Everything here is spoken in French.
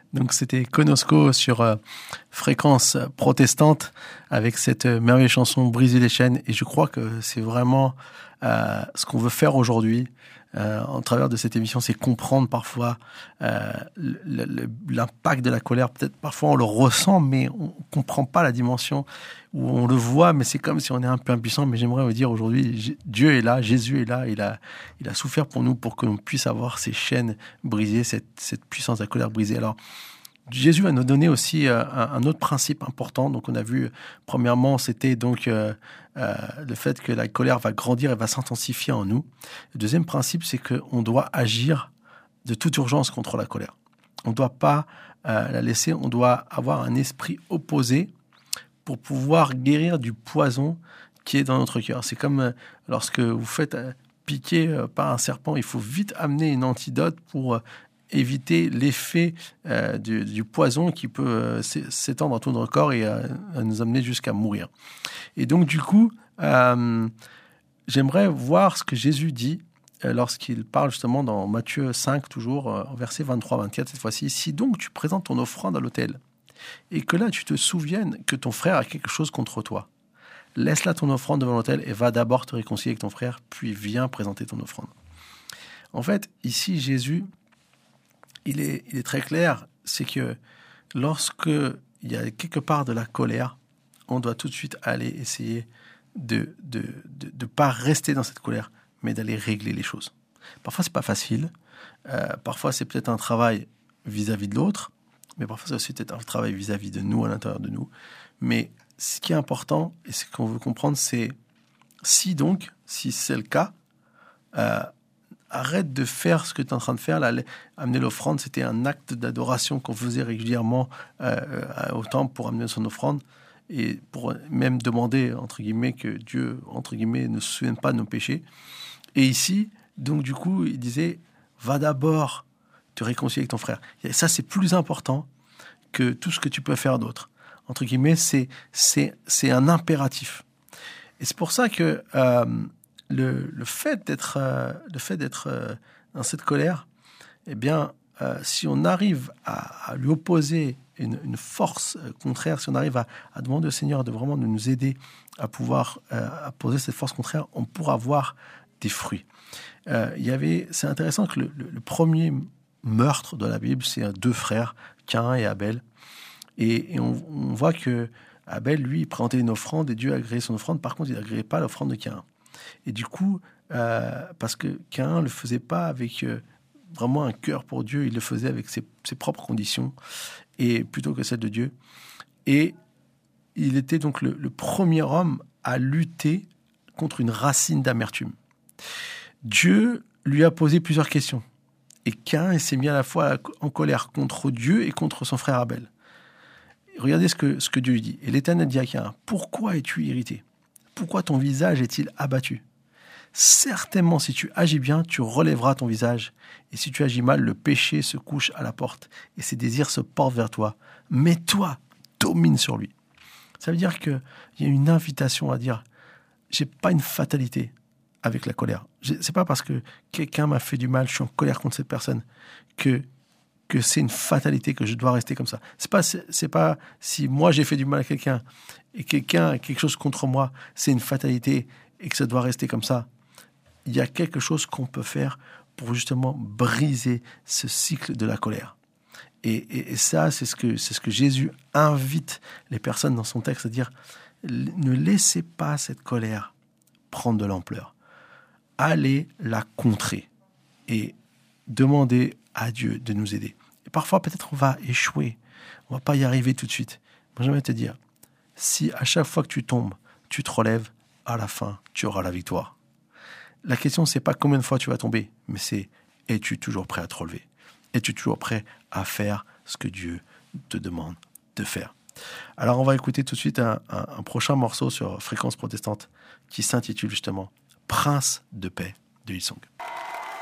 Donc c'était Konosko sur Fréquence Protestante avec cette merveilleuse chanson Briser les chaînes. Et je crois que c'est vraiment ce qu'on veut faire aujourd'hui en travers de cette émission, c'est comprendre parfois l'impact de la colère. Peut-être parfois on le ressent, mais on ne comprend pas la dimension où on le voit, mais c'est comme si on est un peu impuissant. Mais j'aimerais vous dire aujourd'hui, Dieu est là, Jésus est là, il a souffert pour nous pour que l'on puisse avoir ces chaînes brisées, cette puissance de la colère brisée. Alors, Jésus va nous donner aussi un autre principe important. Donc, on a vu, premièrement, c'était donc le fait que la colère va grandir et va s'intensifier en nous. Le deuxième principe, c'est qu'on doit agir de toute urgence contre la colère. On ne doit pas la laisser, on doit avoir un esprit opposé pour pouvoir guérir du poison qui est dans notre cœur. C'est comme lorsque vous faites piquer par un serpent, il faut vite amener une antidote pour éviter l'effet du poison qui peut s'étendre dans tout notre corps et nous amener jusqu'à mourir. Et donc, du coup, j'aimerais voir ce que Jésus dit lorsqu'il parle justement dans Matthieu 5, toujours, en verset 23-24, cette fois-ci. « Si donc tu présentes ton offrande à l'autel, et que là tu te souviennes que ton frère a quelque chose contre toi, laisse là ton offrande devant l'autel et va d'abord te réconcilier avec ton frère, puis viens présenter ton offrande. » En fait, ici, Jésus, il est très clair, c'est que lorsque il y a quelque part de la colère, on doit tout de suite aller essayer de pas rester dans cette colère, mais d'aller régler les choses. Parfois, c'est pas facile. Parfois, c'est peut-être un travail vis-à-vis de l'autre, mais parfois, c'est aussi peut-être un travail vis-à-vis de nous, à l'intérieur de nous. Mais ce qui est important, et ce qu'on veut comprendre, c'est si c'est le cas, arrête de faire ce que tu es en train de faire. Là, amener l'offrande, c'était un acte d'adoration qu'on faisait régulièrement au temple pour amener son offrande et pour même demander, entre guillemets, que Dieu, entre guillemets, ne se souvienne pas de nos péchés. Et ici, donc du coup, il disait, va d'abord te réconcilier avec ton frère. Et ça, c'est plus important que tout ce que tu peux faire d'autre. Entre guillemets, c'est un impératif. Et c'est pour ça que le fait d'être dans cette colère, eh bien, si on arrive à lui opposer une force contraire, si on arrive à demander au Seigneur de vraiment de nous aider à pouvoir opposer cette force contraire, on pourra avoir des fruits. C'est intéressant que le premier meurtre de la Bible, c'est deux frères, Caïn et Abel. Et on voit que Abel, lui, il présentait une offrande et Dieu a agréé son offrande. Par contre, il n'agréait pas l'offrande de Caïn. Et du coup, parce que Caïn ne le faisait pas avec vraiment un cœur pour Dieu, il le faisait avec ses propres conditions, et plutôt que celles de Dieu. Et il était donc le premier homme à lutter contre une racine d'amertume. Dieu lui a posé plusieurs questions. Et Caïn s'est mis à la fois en colère contre Dieu et contre son frère Abel. Regardez ce que Dieu lui dit. Et l'Éternel dit à Caïn, « Pourquoi es-tu irrité? Pourquoi ton visage est-il abattu? Certainement, si tu agis bien, tu relèveras ton visage. Et si tu agis mal, le péché se couche à la porte et ses désirs se portent vers toi. Mais toi, domine sur lui. » Ça veut dire qu'il y a une invitation à dire, j'ai pas une fatalité avec la colère. C'est pas parce que quelqu'un m'a fait du mal, je suis en colère contre cette personne, que c'est une fatalité que je dois rester comme ça. C'est pas si moi j'ai fait du mal à quelqu'un et quelqu'un a quelque chose contre moi, c'est une fatalité et que ça doit rester comme ça. Il y a quelque chose qu'on peut faire pour justement briser ce cycle de la colère. Et ça, c'est ce que Jésus invite les personnes dans son texte à dire, ne laissez pas cette colère prendre de l'ampleur. Allez la contrer et demandez à Dieu de nous aider. Et parfois, peut-être on va échouer. On va pas y arriver tout de suite. Moi, j'aimerais te dire, si à chaque fois que tu tombes, tu te relèves, à la fin, tu auras la victoire. La question, c'est pas combien de fois tu vas tomber, mais c'est, es-tu toujours prêt à te relever? Es-tu toujours prêt à faire ce que Dieu te demande de faire? Alors, on va écouter tout de suite un prochain morceau sur Fréquence Protestante qui s'intitule justement « Prince de paix » de Hillsong.